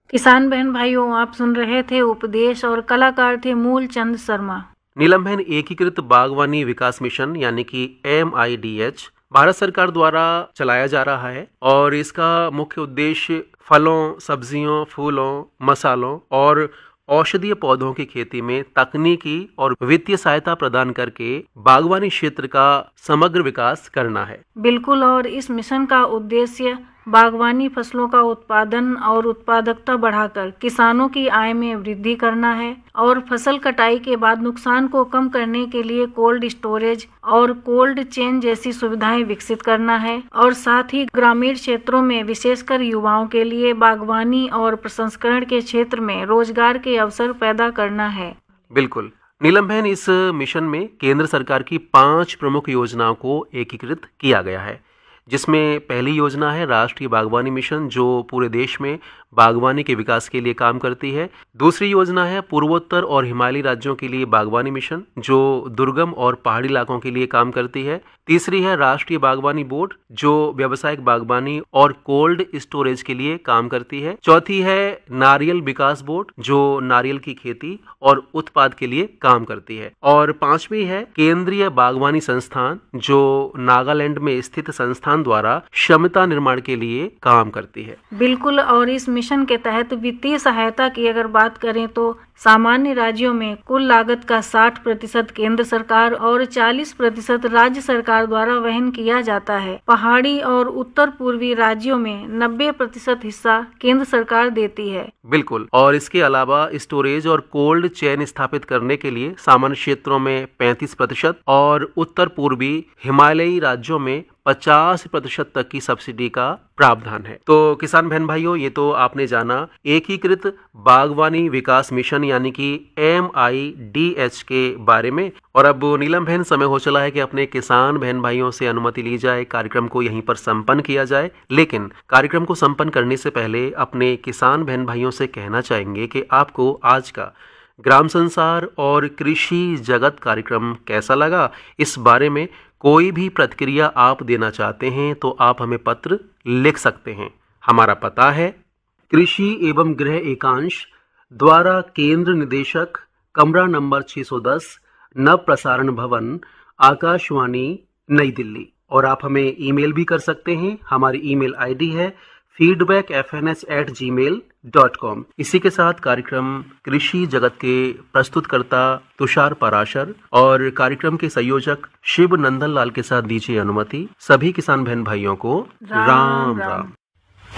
किसान बहन भाइयों, आप सुन रहे थे उपदेश और कलाकार थे मूलचंद शर्मा। नीलम बहन, एकीकृत बागवानी विकास मिशन यानी कि MIDH भारत सरकार द्वारा चलाया जा रहा है और इसका मुख्य उद्देश्य फलों, सब्जियों, फूलों, मसालों और औषधीय पौधों की खेती में तकनीकी और वित्तीय सहायता प्रदान करके बागवानी क्षेत्र का समग्र विकास करना है। बिल्कुल, और इस मिशन का उद्देश्य बागवानी फसलों का उत्पादन और उत्पादकता बढ़ाकर किसानों की आय में वृद्धि करना है और फसल कटाई के बाद नुकसान को कम करने के लिए कोल्ड स्टोरेज और कोल्ड चेन जैसी सुविधाएं विकसित करना है और साथ ही ग्रामीण क्षेत्रों में विशेषकर युवाओं के लिए बागवानी और प्रसंस्करण के क्षेत्र में रोजगार के अवसर पैदा करना है। बिल्कुल नीलम बहन, इस मिशन में केंद्र सरकार की 5 प्रमुख योजनाओं को एकीकृत किया गया है, जिसमें पहली योजना है राष्ट्रीय बागवानी मिशन, जो पूरे देश में बागवानी के विकास के लिए काम करती है। दूसरी योजना है पूर्वोत्तर और हिमालयी राज्यों के लिए बागवानी मिशन, जो दुर्गम और पहाड़ी इलाकों के लिए काम करती है। तीसरी है राष्ट्रीय बागवानी बोर्ड, जो व्यावसायिक बागवानी और कोल्ड स्टोरेज के लिए काम करती है। चौथी है नारियल विकास बोर्ड, जो नारियल की खेती और उत्पाद के लिए काम करती है। और पांचवी है केंद्रीय बागवानी संस्थान, जो नागालैंड में स्थित संस्थान द्वारा क्षमता निर्माण के लिए काम करती है। बिल्कुल, और इस मिशन के तहत वित्तीय सहायता की अगर बात करें तो सामान्य राज्यों में कुल लागत का 60% केंद्र सरकार और 40% राज्य सरकार द्वारा वहन किया जाता है। पहाड़ी और उत्तर पूर्वी राज्यों में 90% हिस्सा केंद्र सरकार देती है। बिल्कुल, और इसके अलावा स्टोरेज और कोल्ड चेन स्थापित करने के लिए सामान्य क्षेत्रों में 35% और उत्तर पूर्वी हिमालयी राज्यों में 50% तक की सब्सिडी का प्रावधान है। तो किसान बहन भाइयों, ये तो आपने जाना एकीकृत बागवानी विकास मिशन यानी कि MIDH के बारे में। और अब नीलम बहन, समय हो चला है कि अपने किसान बहन भाइयों से अनुमति ली जाए, कार्यक्रम को यहीं पर संपन्न किया जाए। लेकिन कार्यक्रम को संपन्न करने से पहले अपने किसान बहन भाइयों से कहना चाहेंगे कि आपको आज का ग्राम संसार और कृषि जगत कार्यक्रम कैसा लगा। इस बारे में कोई भी प्रतिक्रिया आप देना चाहते हैं तो आप हमें पत्र लिख सकते हैं। हमारा पता है कृषि एवं गृह एकांश द्वारा केंद्र निदेशक, कमरा नंबर 610, नव प्रसारण भवन, आकाशवाणी, नई दिल्ली। और आप हमें ईमेल भी कर सकते हैं। हमारी ईमेल आईडी है feedbackfns@gmail.com। इसी के साथ कार्यक्रम कृषि जगत के प्रस्तुतकर्ता तुषार पराशर और कार्यक्रम के संयोजक शिव नंदन लाल के साथ दीजिए अनुमति। सभी किसान बहन भाइयों को राम राम।